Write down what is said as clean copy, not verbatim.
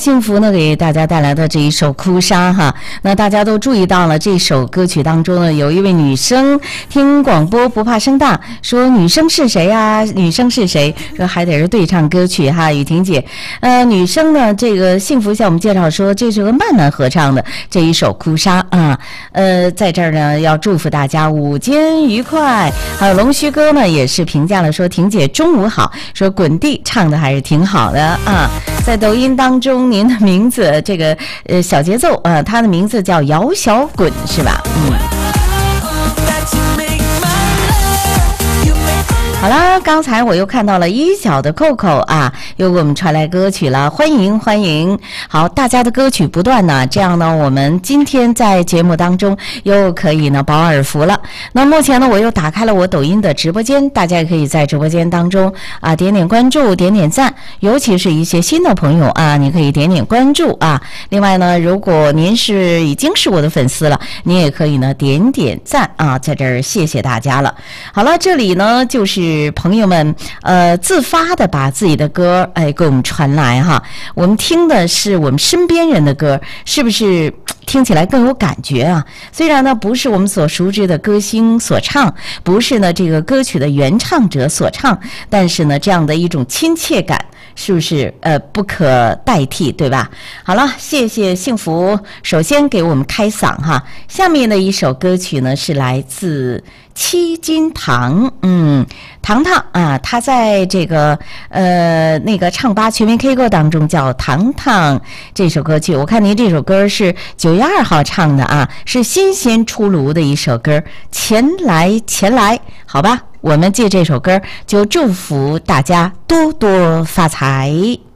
幸福呢给大家带来的这一首《哭砂》哈，那大家都注意到了，这首歌曲当中呢，有一位女生听广播不怕声大，说女生是谁啊？女生是谁？说还得是对唱歌曲哈，雨婷姐，女生呢，这个幸福向我们介绍说，这是个慢慢合唱的这一首《哭砂》啊，在这儿呢要祝福大家午间愉快。还有龙须哥呢也是评价了说，婷姐中午好，说滚地唱的还是挺好的啊。在抖音当中，您的名字这个小节奏他的名字叫姚小滚是吧？好啦，刚才我又看到了一小的扣扣啊，又给我们传来歌曲了，欢迎欢迎！好，大家的歌曲不断呢，这样呢，我们今天在节目当中又可以呢饱耳福了。那目前呢，我又打开了我抖音的直播间，大家也可以在直播间当中啊点点关注，点点赞，尤其是一些新的朋友啊，你可以点点关注啊。另外呢，如果您已经是我的粉丝了，您也可以呢点点赞啊，在这儿谢谢大家了。好了，这里呢就是朋友们自发的把自己的歌给我们传来哈，我们听的是我们身边人的歌，是不是听起来更有感觉啊？虽然呢不是我们所熟知的歌星所唱，不是呢这个歌曲的原唱者所唱，但是呢这样的一种亲切感是不是不可代替，对吧？好了，谢谢幸福首先给我们开嗓哈。下面的一首歌曲呢是来自七金堂，糖糖啊，他在这个那个唱吧全民 K 歌当中叫糖糖这首歌曲，我看您这首歌是9月2号唱的啊，是新鲜出炉的一首歌，前来前来，好吧，我们借这首歌就祝福大家多多发财。